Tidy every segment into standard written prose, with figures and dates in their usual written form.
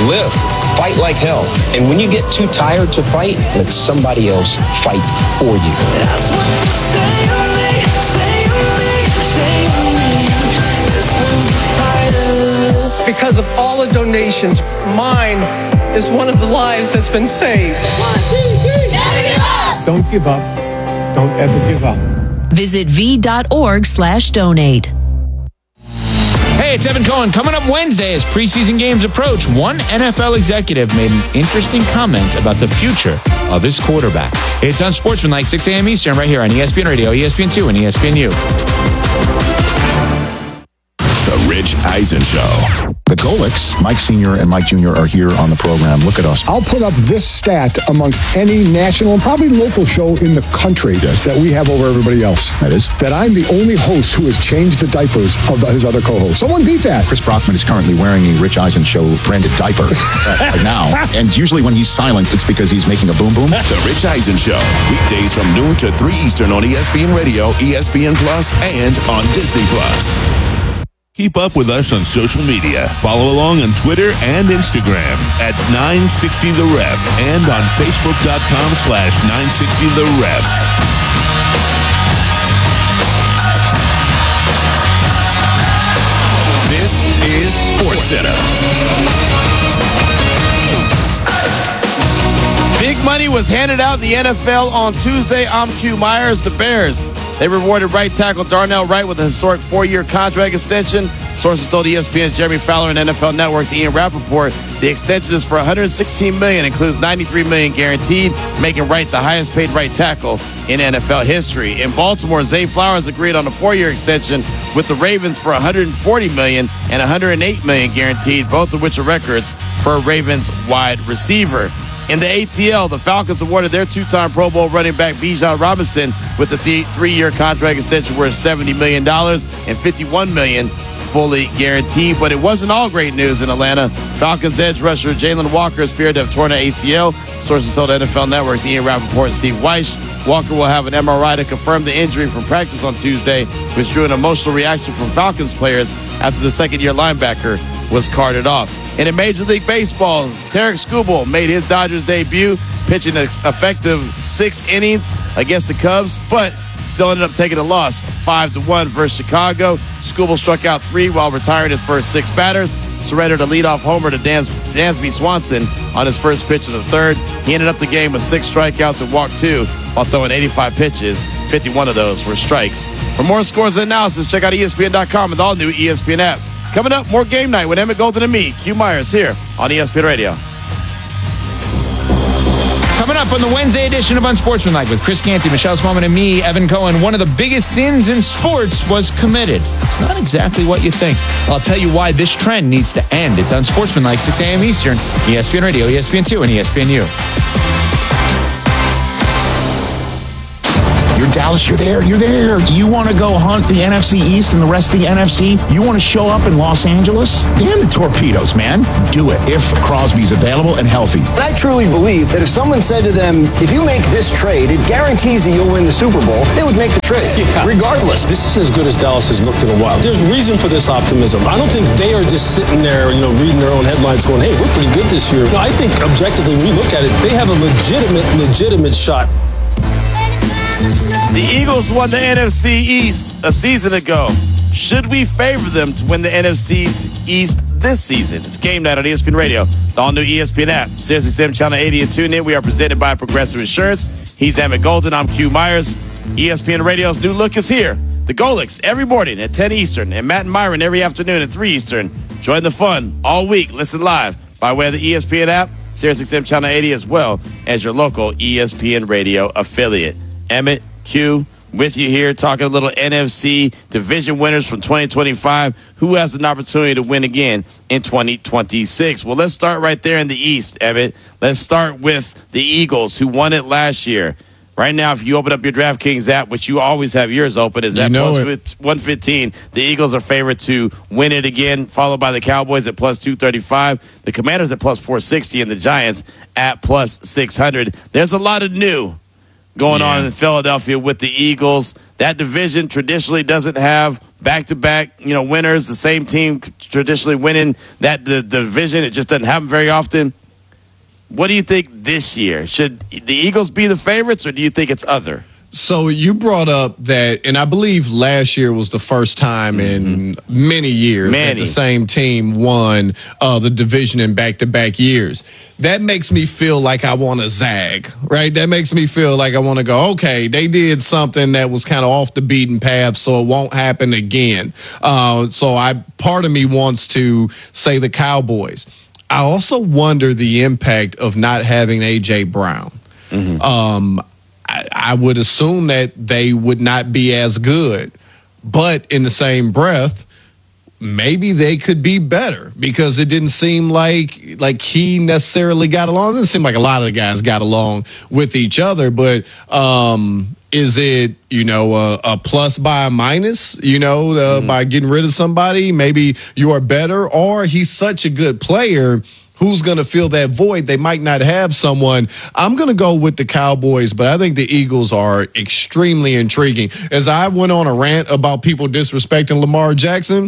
Live. Fight like hell. And when you get too tired to fight, let somebody else fight for you. That's what they say to me, say to me, say to me. This one's a fighter. Because of all the donations, mine is one of the lives that's been saved. 1, 2, 3, never give up! Don't give up. Don't ever give up. Visit v.org/donate. Hey, it's Evan Cohen. Coming up Wednesday as preseason games approach, one NFL executive made an interesting comment about the future of his quarterback. It's on Sportsmanlike, 6 a.m. Eastern, right here on ESPN Radio, ESPN2, and ESPNU. The Rich Eisen Show. The Golics, Mike Sr. and Mike Jr. are here on the program. Look at us. I'll put up this stat amongst any national and probably local show in the country that we have over everybody else. That is? That I'm the only host who has changed the diapers of his other co-hosts. Someone beat that. Chris Brockman is currently wearing a Rich Eisen Show branded diaper right now. And usually when he's silent, it's because he's making a boom boom. The Rich Eisen Show. Weekdays from noon to 3 Eastern on ESPN Radio, ESPN Plus, and on Disney Plus. Keep up with us on social media. Follow along on Twitter and Instagram at 960TheRef and on Facebook.com/960TheRef. This is SportsCenter. Big money was handed out in the NFL on Tuesday. I'm Q Myers. The Bears, they rewarded right tackle Darnell Wright with a historic 4-year contract extension. Sources told ESPN's Jeremy Fowler and NFL Network's Ian Rappaport the extension is for $116 million, includes $93 million guaranteed, making Wright the highest paid right tackle in NFL history. In Baltimore, Zay Flowers agreed on a 4-year extension with the Ravens for $140 million and $108 million guaranteed, both of which are records for a Ravens wide receiver. In the ATL, the Falcons awarded their 2-time Pro Bowl running back Bijan Robinson with a 3-year contract extension worth $70 million and $51 million fully guaranteed. But it wasn't all great news in Atlanta. Falcons edge rusher Jalen Walker is feared to have torn an ACL. Sources told NFL Network's Ian Rappaport and Steve Weiss. Walker will have an MRI to confirm the injury from practice on Tuesday, which drew an emotional reaction from Falcons players after the second-year linebacker was carted off. And in Major League Baseball, Tarek Skubal made his Dodgers debut, pitching an effective 6 innings against the Cubs, but still ended up taking a loss, 5-1 versus Chicago. Skubal struck out 3 while retiring his first 6 batters, surrendered a leadoff homer to Dansby Swanson on his first pitch of the third. He ended up the game with 6 strikeouts and walked 2 while throwing 85 pitches. 51 of those were strikes. For more scores and analysis, check out ESPN.com and the all-new ESPN app. Coming up, more Game Night with Emmett Golden and me, Q Myers, here on ESPN Radio. Coming up on the Wednesday edition of Unsportsmanlike with Chris Canty, Michelle Smallman, and me, Evan Cohen, one of the biggest sins in sports was committed. It's not exactly what you think. I'll tell you why this trend needs to end. It's Unsportsmanlike, 6 a.m. Eastern, ESPN Radio, ESPN2, and ESPNU. You're Dallas, you're there. You want to go hunt the NFC East and the rest of the NFC? You want to show up in Los Angeles? Damn the torpedoes, man. Do it if Crosby's available and healthy. I truly believe that if someone said to them, if you make this trade, it guarantees that you'll win the Super Bowl, they would make the trade, regardless. This is as good as Dallas has looked in a while. There's reason for this optimism. I don't think they are just sitting there, reading their own headlines going, hey, we're pretty good this year. No, I think objectively, when we look at it, they have a legitimate shot. The Eagles won the NFC East a season ago. Should we favor them to win the NFC East this season? It's Game Night on ESPN Radio, the all-new ESPN app, SiriusXM Channel 80 and tune in. We are presented by Progressive Insurance. He's Emmett Golden. I'm Q Myers. ESPN Radio's new look is here. The Golics every morning at 10 Eastern and Matt and Myron every afternoon at 3 Eastern. Join the fun all week. Listen live by way of the ESPN app, SiriusXM Channel 80, as well as your local ESPN Radio affiliate. Emmett, Q, with you here, talking a little NFC division winners from 2025. Who has an opportunity to win again in 2026? Well, let's start right there in the East, Emmett. Let's start with the Eagles, who won it last year. Right now, if you open up your DraftKings app, which you always have yours open, is at plus 115. The Eagles are favored to win it again, followed by the Cowboys at plus 235, the Commanders at plus 460, and the Giants at plus 600. There's a lot of new going on in Philadelphia with the Eagles. That division traditionally doesn't have back-to-back, winners, the same team traditionally winning the division. It just doesn't happen very often. What do you think this year? Should the Eagles be the favorites, or do you think it's other? So you brought up that, and I believe last year was the first time in many years that the same team won the division in back-to-back years. That makes me feel like I want to zag, right? That makes me feel like I want to go, okay, they did something that was kind of off the beaten path, so it won't happen again. Part of me wants to say the Cowboys. I also wonder the impact of not having A.J. Brown. I would assume that they would not be as good, but in the same breath, maybe they could be better because it didn't seem like he necessarily got along. It didn't seem like a lot of the guys got along with each other, but is it, a plus by a minus, by getting rid of somebody? Maybe you are better, or he's such a good player. Who's going to fill that void? They might not have someone. I'm going to go with the Cowboys, but I think the Eagles are extremely intriguing. As I went on a rant about people disrespecting Lamar Jackson,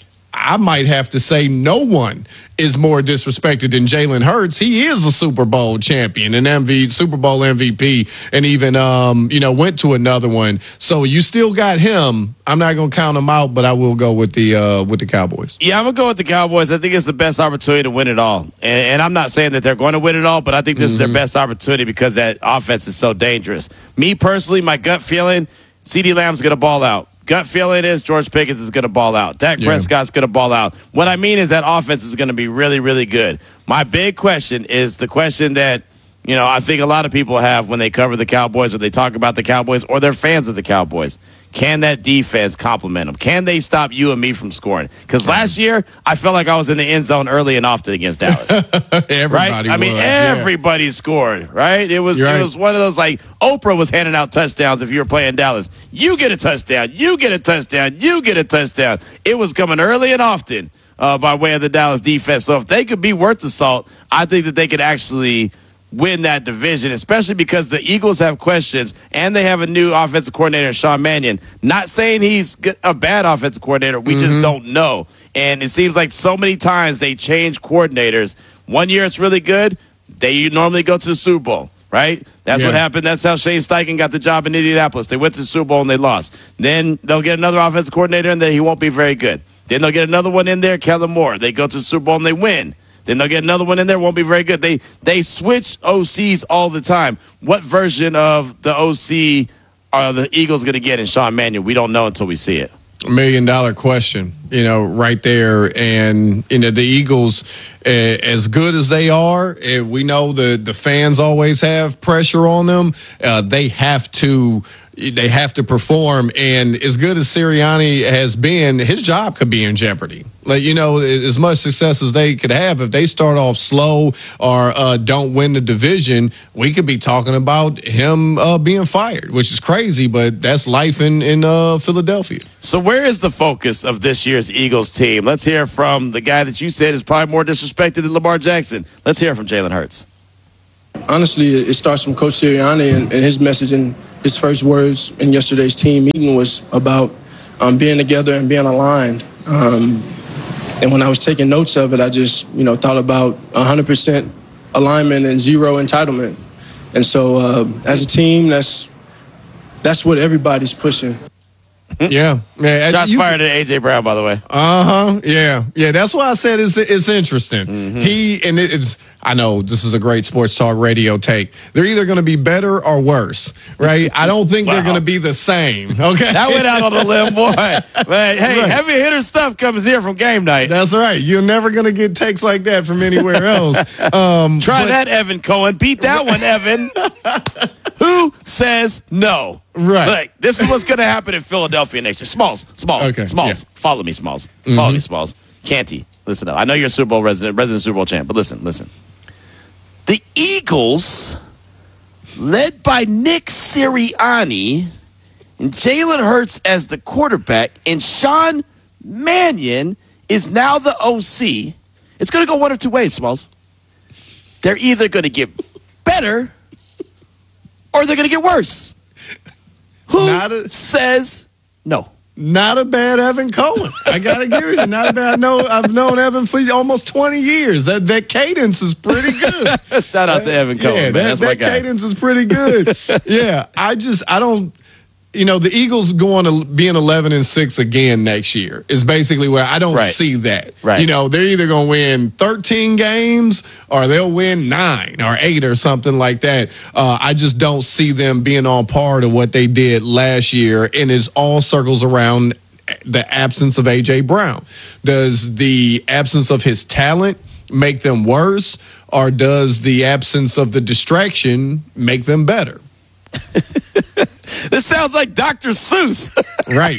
I might have to say no one is more disrespected than Jalen Hurts. He is a Super Bowl champion, an Super Bowl MVP, and even went to another one. So you still got him. I'm not going to count him out, but I will go with the Cowboys. Yeah, I'm going to go with the Cowboys. I think it's the best opportunity to win it all. And I'm not saying that they're going to win it all, but I think this is their best opportunity because that offense is so dangerous. Me personally, my gut feeling, CeeDee Lamb's going to ball out. Gut feeling is George Pickens is going to ball out. Dak Prescott's going to ball out. What I mean is that offense is going to be really, really good. My big question is the question that, I think a lot of people have when they cover the Cowboys or they talk about the Cowboys or they're fans of the Cowboys. Can that defense complement them? Can they stop you and me from scoring? Because last year, I felt like I was in the end zone early and often against Dallas. Everybody everybody scored, right? It was one of those, like, Oprah was handing out touchdowns if you were playing Dallas. You get a touchdown. You get a touchdown. You get a touchdown. It was coming early and often by way of the Dallas defense. So if they could be worth the salt, I think that they could actually win that division, especially because the Eagles have questions and they have a new offensive coordinator, Sean Mannion. Not saying he's a bad offensive coordinator. We just don't know. And it seems like so many times they change coordinators. One year it's really good. They normally go to the Super Bowl, right? That's what happened. That's how Shane Steichen got the job in Indianapolis. They went to the Super Bowl and they lost. Then they'll get another offensive coordinator and then he won't be very good. Then they'll get another one in there, Kellen Moore. They go to the Super Bowl and they win. Then they'll get another one in there, won't be very good. They switch OCs all the time. What version of the OC are the Eagles going to get in Sean Mannion? We don't know until we see it. $1 million question, right there. And, the Eagles, as good as they are, we know the fans always have pressure on them. They have to perform. And as good as Sirianni has been, his job could be in jeopardy. As much success as they could have, if they start off slow or don't win the division, we could be talking about him being fired, which is crazy, but that's life in Philadelphia. So where is the focus of this year's Eagles team? Let's hear from the guy that you said is probably more disrespected than Lamar Jackson. Let's hear from Jalen Hurts. Honestly, it starts from Coach Sirianni and his message in his first words in yesterday's team meeting was about being together and being aligned. And when I was taking notes of it, I just, thought about 100% alignment and zero entitlement. And so as a team, that's what everybody's pushing. Yeah. Shots fired at A.J. Brown, by the way. Yeah. That's why I said it's interesting. It's. I know this is a great sports talk radio take. They're either going to be better or worse, right? I don't think they're going to be the same. Okay, that went out on a limb, boy. But hey, heavy hitter stuff comes here from Game Night. That's right. You're never going to get takes like that from anywhere else. Try that, Evan Cohen. Beat that one, Evan. Who says no? Right. Like, this is what's going to happen in Philadelphia next year. Smalls. Okay. Smalls. Yeah. Follow me, Smalls. Follow me, Smalls. Canty, listen up. I know you're a Super Bowl resident Super Bowl champ, but listen. The Eagles, led by Nick Sirianni and Jalen Hurts as the quarterback, and Sean Mannion is now the OC. It's going to go one of two ways, Smalls. They're either going to get better or they're going to get worse. Who says no? not a bad Evan Cohen. I gotta give you not a bad. I've known Evan for almost 20 years. That cadence is pretty good. Shout out to Evan Cohen. Yeah, man. That's my that guy. cadence is pretty good. Yeah, I don't. The Eagles going to being 11-6 again next year is basically where I don't see that. Right. They're either going to win 13 games or they'll win 9 or 8 or something like that. I just don't see them being on par to what they did last year, and it all circles around the absence of A.J. Brown. Does the absence of his talent make them worse, or does the absence of the distraction make them better? This sounds like Dr. Seuss. Right.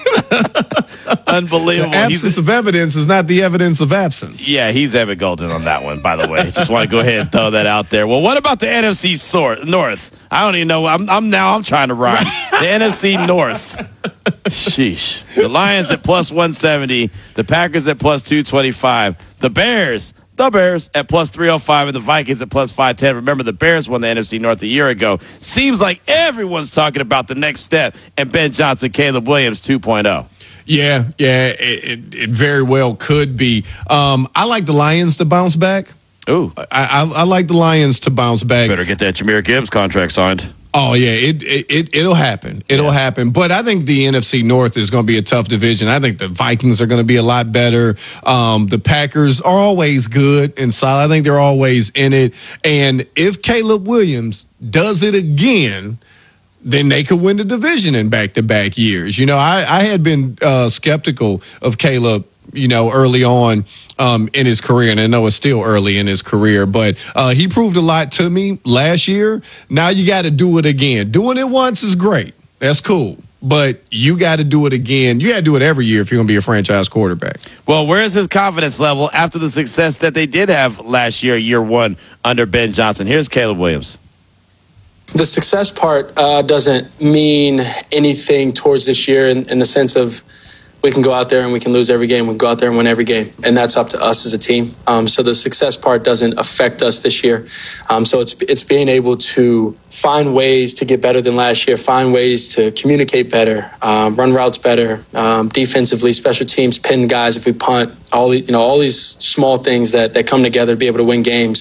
Unbelievable. The absence of evidence is not the evidence of absence. Yeah, he's Evan Golden on that one, by the way. Just want to go ahead and throw that out there. Well, what about the NFC North? I don't even know. I'm trying to rhyme. The NFC North. Sheesh. The Lions at plus 170. The Packers at plus 225. The Bears at plus 305 and the Vikings at plus 510. Remember, the Bears won the NFC North a year ago. Seems like everyone's talking about the next step and Ben Johnson, Caleb Williams 2.0. Yeah, it very well could be. I like the Lions to bounce back. Ooh. I like the Lions to bounce back. Better get that Jahmyr Gibbs contract signed. Oh, yeah, it'll happen. It'll happen. But I think the NFC North is going to be a tough division. I think the Vikings are going to be a lot better. The Packers are always good and solid. I think they're always in it. And if Caleb Williams does it again, then they could win the division in back-to-back years. I had been skeptical of Caleb, early on in his career, and I know it's still early in his career, but he proved a lot to me last year. Now you got to do it again. Doing it once is great. That's cool. But you got to do it again. You got to do it every year if you're going to be a franchise quarterback. Well, where is his confidence level after the success that they did have last year one, under Ben Johnson? Here's Caleb Williams. The success part doesn't mean anything towards this year in the sense of we can go out there and we can lose every game. We can go out there and win every game. And that's up to us as a team. So the success part doesn't affect us this year. So it's being able to find ways to get better than last year, find ways to communicate better, run routes better, defensively, special teams, pin guys if we punt, all these small things that come together to be able to win games,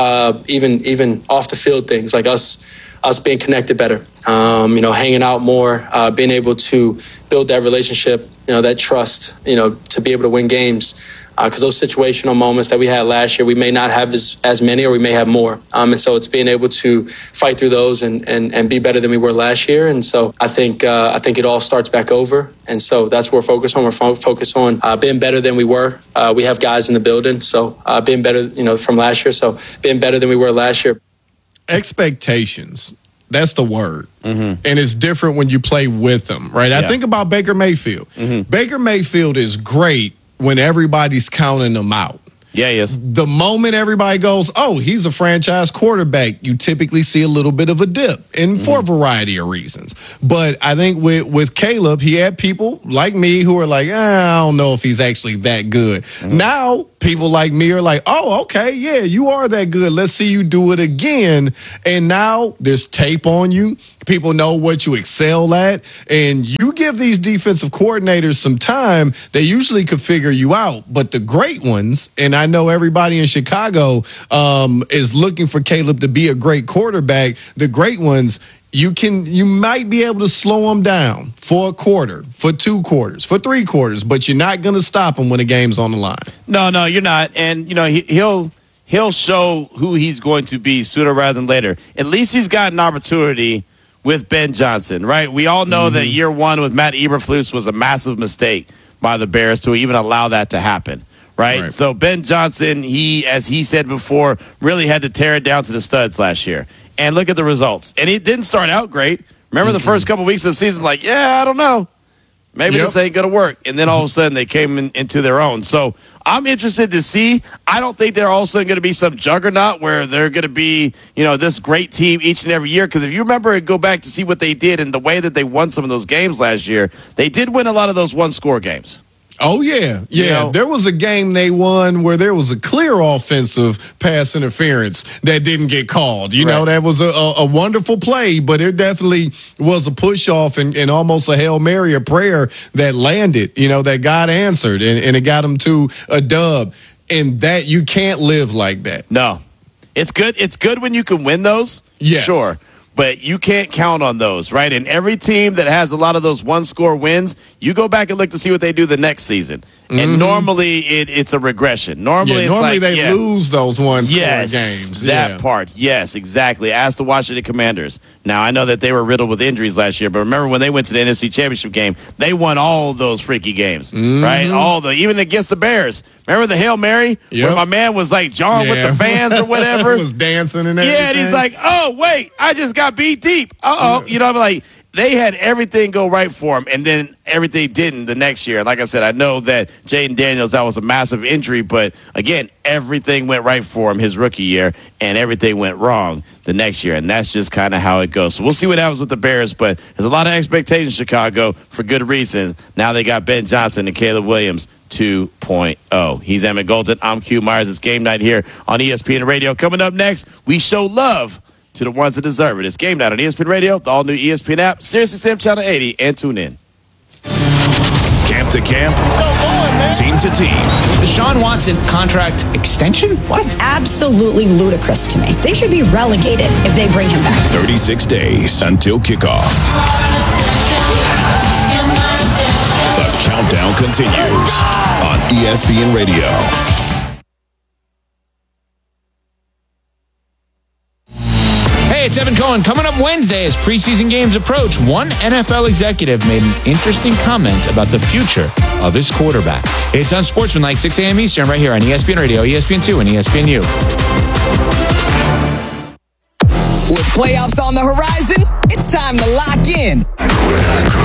even off the field things like us being connected better, hanging out more, being able to build that relationship, that trust, to be able to win games. Because those situational moments that we had last year, we may not have as many, or we may have more. And so it's being able to fight through those and be better than we were last year. And so I think it all starts back over. And so that's what we're focused on. We're focused on being better than we were. We have guys in the building, so being better, from last year. So being better than we were last year. Expectations. That's the word. Mm-hmm. And it's different when you play with them, right? I think about Baker Mayfield. Mm-hmm. Baker Mayfield is great when everybody's counting them out. Yeah, he is. The moment everybody goes, oh, he's a franchise quarterback, you typically see a little bit of a dip, and for a variety of reasons. But I think with Caleb, he had people like me who are like, I don't know if he's actually that good. Mm-hmm. Now, people like me are like, oh, okay, yeah, you are that good. Let's see you do it again. And now there's tape on you. People know what you excel at, and you give these defensive coordinators some time, they usually could figure you out. But the great ones, and I know everybody in Chicago is looking for Caleb to be a great quarterback. The great ones, you might be able to slow them down for a quarter, for 2 quarters, for 3 quarters, but you're not going to stop them when the game's on the line. No, you're not. And, he'll show who he's going to be sooner rather than later. At least he's got an opportunity with Ben Johnson, right? We all know that year one with Matt Eberflus was a massive mistake by the Bears to even allow that to happen, right? So Ben Johnson, as he said before, really had to tear it down to the studs last year. And look at the results. And it didn't start out great. Remember the first couple weeks of the season, like, I don't know. Maybe this ain't going to work. And then all of a sudden they came into their own. So I'm interested to see. I don't think they're all of a sudden going to be some juggernaut where they're going to be, this great team each and every year. Because if you remember and go back to see what they did and the way that they won some of those games last year, they did win a lot of those one-score games. Oh, yeah. Yeah. You know? There was a game they won where there was a clear offensive pass interference that didn't get called. You know, that was a wonderful play, but it definitely was a push-off and almost a Hail Mary, a prayer that landed, that God answered, and it got them to a dub. And that you can't live like that. No. It's good. It's good when you can win those. Yes. Sure. But you can't count on those, right? And every team that has a lot of those one-score wins, you go back and look to see what they do the next season. And normally it's a regression. Normally they lose those one-score games. That part. Yes, exactly. Ask the Washington Commanders. Now, I know that they were riddled with injuries last year, but remember when they went to the NFC Championship game, they won all those freaky games, right? Even against the Bears. Remember the Hail Mary where my man was like John with the fans or whatever? was dancing and everything. Yeah, and he's like, oh, wait, I just got beat deep. Uh-oh. I'm like, they had everything go right for him, and then everything didn't the next year. And like I said, I know that Jaden Daniels, that was a massive injury, but again, everything went right for him his rookie year, and everything went wrong the next year. And that's just kind of how it goes. So we'll see what happens with the Bears, but there's a lot of expectations in Chicago for good reasons. Now they got Ben Johnson and Caleb Williams 2.0. He's Emmett Golden. I'm Q Myers. It's game night here on ESPN Radio. Coming up next, we show love to the ones that deserve it. It's Game Night on ESPN Radio, the all-new ESPN app, SiriusXM Channel 80, and tune in. Camp to camp, team to team. Deshaun Watson contract extension? What? Absolutely ludicrous to me. They should be relegated if they bring him back. 36 days until kickoff. The countdown continues on ESPN Radio. Hey, it's Evan Cohen. Coming up Wednesday as preseason games approach, one NFL executive made an interesting comment about the future of his quarterback. It's on Sportsmanlike, 6 a.m. Eastern, right here on ESPN Radio, ESPN2, and ESPNU. With playoffs on the horizon, it's time to lock in.